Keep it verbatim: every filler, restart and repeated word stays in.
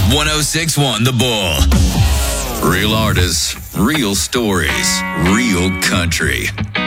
one oh six point one The Bull. Real artists, real stories, real country.